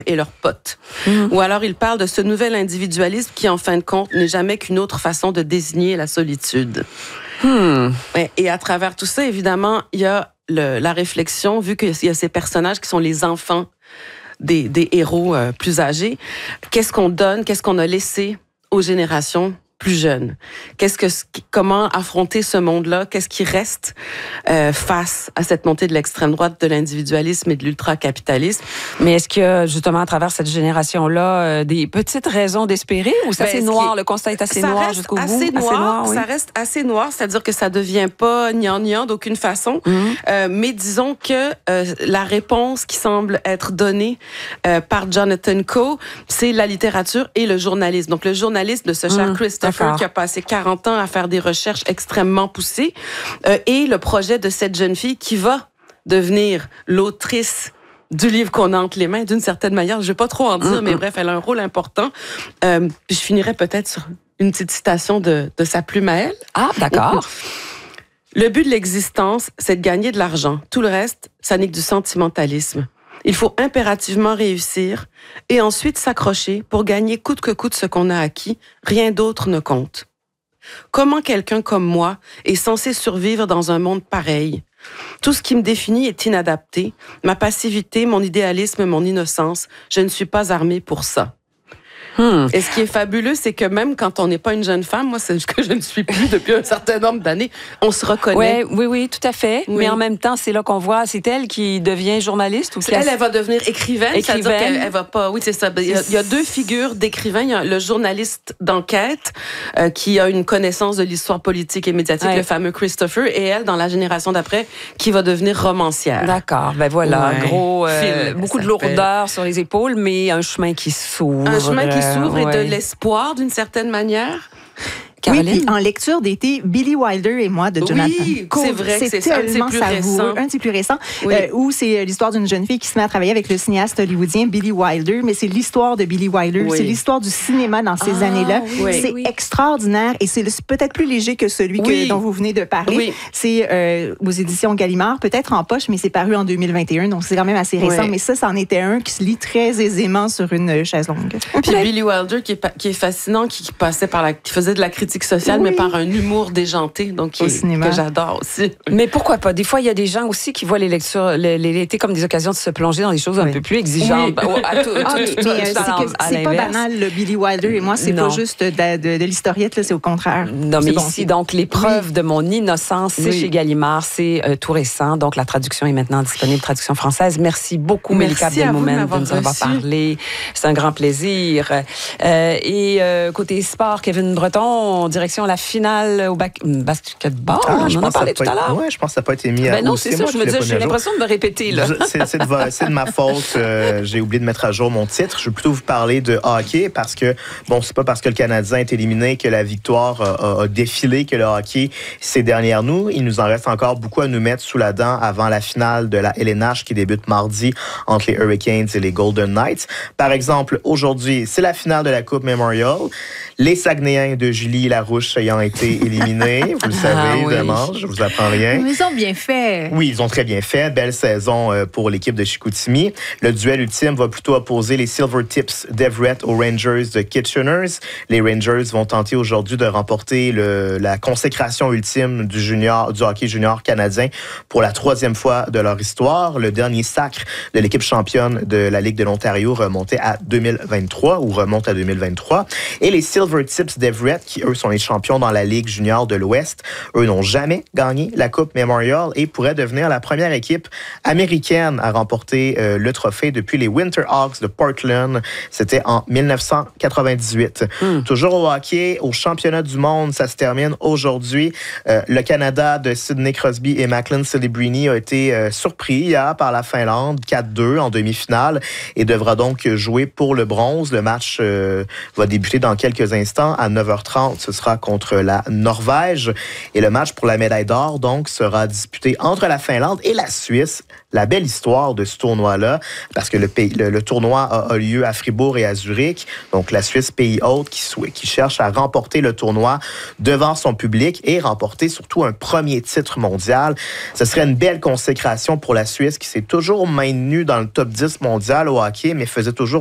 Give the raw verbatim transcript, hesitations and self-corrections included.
et leurs potes. Mmh. Ou alors il parle de ce nouvel individualisme qui, en fin de compte, n'est jamais qu'une autre façon de désigner la solitude. Mmh. Et à travers tout ça, évidemment, il y a le, la réflexion, vu qu'il y a ces personnages qui sont les enfants des, des héros euh, plus âgés. Qu'est-ce qu'on donne, qu'est-ce qu'on a laissé aux générations plus jeunes? Qu'est-ce que, comment affronter ce monde-là? Qu'est-ce qui reste euh, face à cette montée de l'extrême droite, de l'individualisme et de l'ultra-capitalisme? Mais est-ce qu'il y a, justement, à travers cette génération-là, euh, des petites raisons d'espérer ou c'est ben, assez noir? Est... Le constat est assez ça noir jusqu'au bout? Assez noir, assez noir, oui. Ça reste assez noir, c'est-à-dire que ça devient pas gnangnan d'aucune façon. Mm-hmm. Euh, mais disons que euh, la réponse qui semble être donnée euh, par Jonathan Coe, c'est la littérature et le journalisme. Donc, le journalisme de ce cher mm, Christopher D'accord. qui a passé quarante ans à faire des recherches extrêmement poussées euh, et le projet de cette jeune fille qui va devenir l'autrice du livre qu'on a entre les mains, d'une certaine manière. Je ne vais pas trop en dire, mm-hmm. mais bref, elle a un rôle important. Euh, puis je finirai peut-être sur une petite citation de, de sa plume à elle. Ah, d'accord. Le but de l'existence, c'est de gagner de l'argent. Tout le reste, ça n'est que du sentimentalisme. Il faut impérativement réussir et ensuite s'accrocher pour gagner coûte que coûte ce qu'on a acquis. Rien d'autre ne compte. Comment quelqu'un comme moi est censé survivre dans un monde pareil? Tout ce qui me définit est inadapté. Ma passivité, mon idéalisme, mon innocence, je ne suis pas armée pour ça. Hmm. Et ce qui est fabuleux, c'est que même quand on n'est pas une jeune femme, moi, c'est ce que je ne suis plus depuis un certain nombre d'années, on se reconnaît. Ouais, oui, oui, tout à fait. Oui. Mais en même temps, c'est là qu'on voit, c'est elle qui devient journaliste ou qui elle, a... elle va devenir écrivaine. Écrivaine. C'est-à-dire qu'elle elle va pas. Oui, c'est ça. Il y a, il y a deux figures d'écrivains. Il y a le journaliste d'enquête euh, qui a une connaissance de l'histoire politique et médiatique, ouais. le fameux Christopher, et elle, dans la génération d'après, qui va devenir romancière. D'accord. Ben voilà, ouais. gros, euh, Phil, beaucoup de lourdeur sur les épaules, mais un chemin qui s'ouvre. Un chemin qui s'ouvre et ouais. de l'espoir d'une certaine manière. Caroline? Oui, en lecture d'été, Billy Wilder et moi de Jonathan oui, Coe. C'est vrai que c'est, c'est tellement un savoureux. Un de ses plus récents, oui. euh, où c'est l'histoire d'une jeune fille qui se met à travailler avec le cinéaste hollywoodien Billy Wilder, mais c'est l'histoire de Billy Wilder, oui. c'est l'histoire du cinéma dans ces ah, années-là. Oui. C'est oui. extraordinaire et c'est peut-être plus léger que celui oui. que, dont vous venez de parler. Oui. C'est euh, aux éditions Gallimard, peut-être en poche, mais c'est paru en deux mille vingt et un, donc c'est quand même assez récent. Oui. Mais ça, c'en était un qui se lit très aisément sur une chaise longue. Puis Billy Wilder, qui est, qui est fascinant, qui, qui passait par la, qui faisait de la critique sociale, oui. mais par un humour déjanté, donc qui, que j'adore aussi. Mais pourquoi pas? Des fois, il y a des gens aussi qui voient les lectures, l'été comme des occasions de se plonger dans des choses oui. un peu plus exigeantes. Oui. À tout, ah, tout, tout, mais c'est, que, c'est pas banal, le Billy Wilder et moi, c'est non. pas juste de, de, de l'historiette, là, c'est au contraire. Non, mais bon, ici, donc, l'épreuve oui. de mon innocence, c'est oui. chez Gallimard, c'est euh, tout récent, donc la traduction est maintenant disponible, traduction française. Merci beaucoup, Melika Abdelmoumen, de nous avoir parlé. C'est un grand plaisir. Euh, et euh, côté sport, Kevin Breton, direction la finale au bac- basketball. Ah, on en a parlé tout à l'heure. Oui, je pense que ça n'a pas été mis à ben non, c'est ça. Je me dis, j'ai l'impression de me répéter. Là. C'est, c'est, de, c'est de ma faute. Euh, j'ai oublié de mettre à jour mon titre. Je vais plutôt vous parler de hockey parce que, bon, c'est pas parce que le Canadien est éliminé que la victoire a, a défilé, que le hockey s'est derrière nous. Il nous en reste encore beaucoup à nous mettre sous la dent avant la finale de la L N H qui débute mardi entre les Hurricanes et les Golden Knights. Par exemple, aujourd'hui, c'est la finale de la Coupe Memorial. Les Saguenayens de Julie Larouche ayant été éliminés, vous le savez, ah, évidemment, oui. je vous apprends rien. Mais ils ont bien fait. Oui, ils ont très bien fait. Belle saison pour l'équipe de Chicoutimi. Le duel ultime va plutôt opposer les Silver Tips d'Everett aux Rangers de Kitcheners. Les Rangers vont tenter aujourd'hui de remporter le, la consécration ultime du junior, du hockey junior canadien pour la troisième fois de leur histoire. Le dernier sacre de l'équipe championne de la Ligue de l'Ontario remontait à deux mille vingt-trois ou remonte à deux mille vingt-trois. Et les Silver Tips d'Everett, qui eux sont les champions dans la Ligue junior de l'Ouest, eux n'ont jamais gagné la Coupe Memorial et pourraient devenir la première équipe américaine à remporter euh, le trophée depuis les Winterhawks de Portland. C'était en dix-neuf cent quatre-vingt-dix-huit. Mm. Toujours au hockey, au championnat du monde, ça se termine aujourd'hui. Euh, le Canada de Sidney Crosby et Macklin Celebrini a été euh, surpris hier par la Finlande, quatre deux en demi-finale, et devra donc jouer pour le bronze. Le match euh, va débuter dans quelques instants à neuf heures trente ce sera contre la Norvège. Et le match pour la médaille d'or, donc, sera disputé entre la Finlande et la Suisse. La belle histoire de ce tournoi-là, parce que le, pays, le, le tournoi a, a lieu à Fribourg et à Zurich. Donc, la Suisse, pays hôte, qui, qui cherche à remporter le tournoi devant son public et remporter surtout un premier titre mondial. Ce serait une belle consécration pour la Suisse qui s'est toujours maintenue dans le top dix mondial au hockey, mais faisait toujours